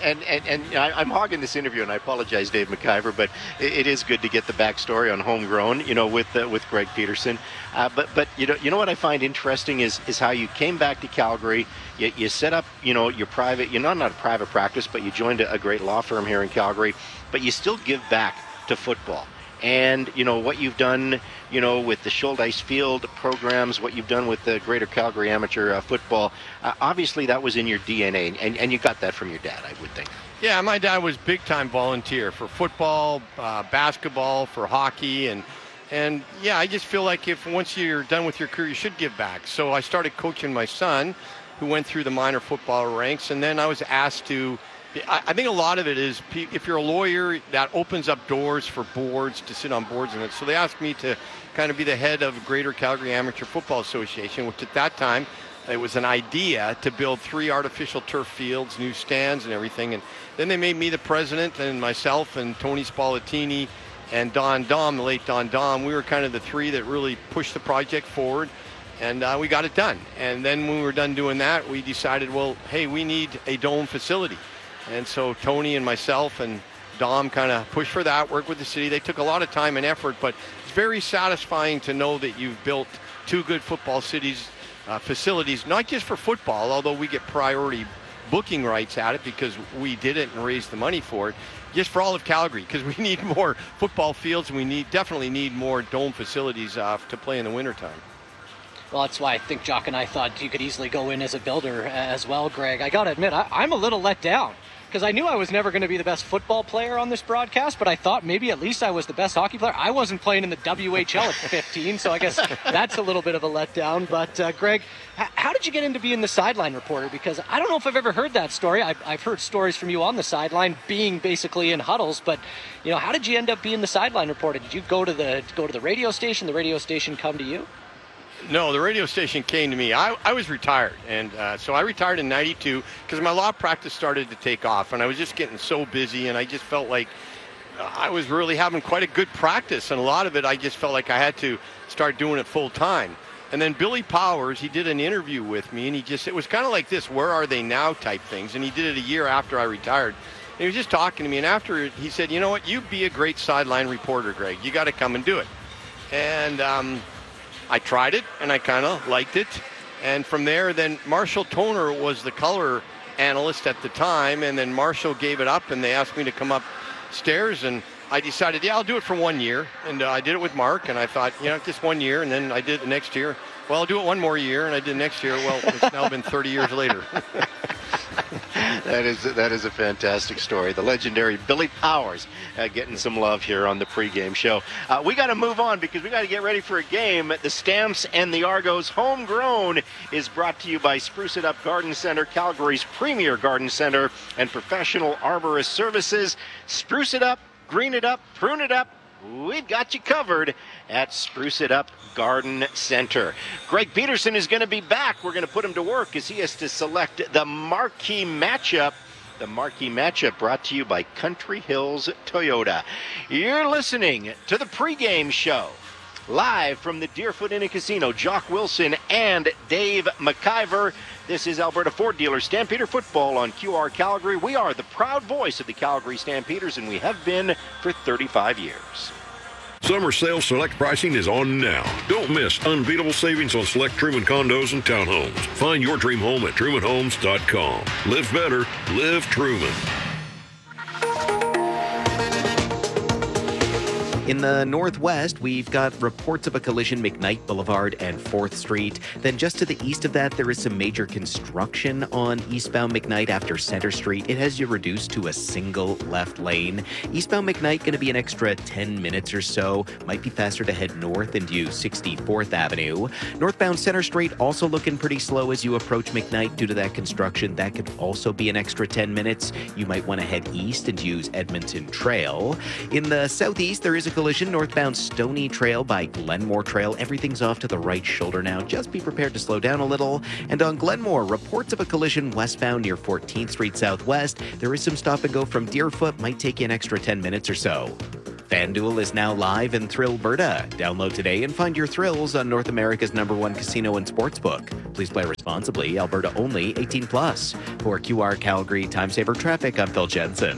I'm hogging this interview, and I apologize, Dave McIver, but it is good to get the backstory on homegrown, with Greg Peterson. But you know what I find interesting is how you came back to Calgary. You set up, your private. You're not a private practice, but you joined a great law firm here in Calgary. But you still give back to football. And, what you've done, with the Shouldice Field programs, what you've done with the Greater Calgary Amateur Football, obviously that was in your DNA, and you got that from your dad, I would think. Yeah, my dad was big-time volunteer for football, basketball, for hockey, and yeah, I just feel like if once you're done with your career, you should give back. So I started coaching my son, who went through the minor football ranks, and then I was asked to I think a lot of it is if you're a lawyer, that opens up doors for boards to sit on boards in it. So they asked me to kind of be the head of Greater Calgary Amateur Football Association, which at that time it was an idea to build 3 artificial turf fields, new stands and everything. And then they made me the president, and myself and Tony Spallettini and Don Dom, the late Don Dom. We were kind of the 3 that really pushed the project forward. And we got it done. And then when we were done doing that, we decided, well, hey, we need a dome facility. And so Tony and myself and Dom kind of pushed for that, worked with the city. They took a lot of time and effort, but it's very satisfying to know that you've built 2 good football facilities, not just for football, although we get priority booking rights at it because we did it and raised the money for it, just for all of Calgary, because we need more football fields and we definitely need more dome facilities to play in the wintertime. Well, that's why I think Jock and I thought you could easily go in as a builder as well, Greg. I got to admit, I'm a little let down because I knew I was never going to be the best football player on this broadcast, but I thought maybe at least I was the best hockey player. I wasn't playing in the WHL at 15, so I guess that's a little bit of a letdown. But, Greg, how did you get into being the sideline reporter? Because I don't know if I've ever heard that story. I've heard stories from you on the sideline, being basically in huddles, but, how did you end up being the sideline reporter? Did you go to the radio station, the radio station come to you? No, the radio station came to me. I was retired, and so I retired in '92 because my law practice started to take off, and I was just getting so busy, and I just felt like I was really having quite a good practice, and a lot of it I just felt like I had to start doing it full time. And then Billy Powers, he did an interview with me, and it was kind of like this, where are they now type things, and he did it a year after I retired. And he was just talking to me, and after he said, you know what, you'd be a great sideline reporter, Greg. You got to come and do it. And I tried it, and I kind of liked it. And from there, then Marshall Toner was the color analyst at the time, and then Marshall gave it up, and they asked me to come upstairs, and I decided, yeah, I'll do it for 1 year. And I did it with Mark, and I thought, just 1 year, and then I did it the next year. Well, I'll do it 1 more year, and I did next year. Well, it's now been 30 years later. That is a fantastic story. The legendary Billy Powers getting some love here on the pregame show. We got to move on because we got to get ready for a game. The Stamps and the Argos Homegrown is brought to you by Spruce It Up Garden Center, Calgary's premier garden center and professional arborist services. Spruce it up, green it up, prune it up, we've got you covered at Spruce It Up Garden Center. Greg Peterson is going to be back. We're going to put him to work as he has to select the marquee matchup. The marquee matchup brought to you by Country Hills Toyota. You're listening to the pregame show. Live from the Deerfoot Inn and Casino, Jock Wilson and Dave McIver. This is Alberta Ford Dealer Stampeder Football on QR Calgary. We are the proud voice of the Calgary Stampeders, and we have been for 35 years. Summer sales select pricing is on now. Don't miss unbeatable savings on select Truman condos and townhomes. Find your dream home at trumanhomes.com. Live better, live Truman. In the northwest, we've got reports of a collision McKnight Boulevard and 4th Street. Then just to the east of that, there is some major construction on eastbound McKnight after Center Street. It has you reduced to a single left lane. Eastbound McKnight going to be an extra 10 minutes or so. Might be faster to head north and use 64th Avenue. Northbound Center Street also looking pretty slow as you approach McKnight due to that construction. That could also be an extra 10 minutes. You might want to head east and use Edmonton Trail. In the southeast, there is a collision northbound Stony Trail by Glenmore Trail. Everything's off to the right shoulder now. Just be prepared to slow down a little. And on Glenmore, reports of a collision westbound near 14th Street Southwest. There is some stop and go from Deerfoot. Might take you an extra 10 minutes or so. FanDuel is now live in Thrillberta. Download today and find your thrills on North America's #1 casino and sportsbook. Please play responsibly. Alberta only. 18+. For QR Calgary Time Saver Traffic, I'm Phil Jensen.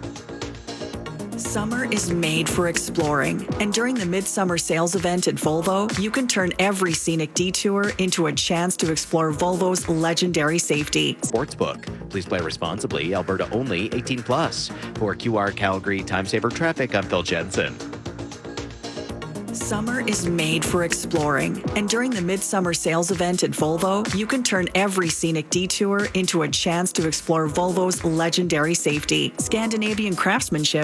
Summer is made for exploring, and during the Midsummer Sales event at Volvo, you can turn every scenic detour into a chance to explore Volvo's legendary safety. Sportsbook. Please play responsibly. Alberta only. 18+. For QR Calgary Time Saver Traffic, I'm Phil Jensen. Summer is made for exploring, and during the Midsummer Sales event at Volvo, you can turn every scenic detour into a chance to explore Volvo's legendary safety. Scandinavian craftsmanship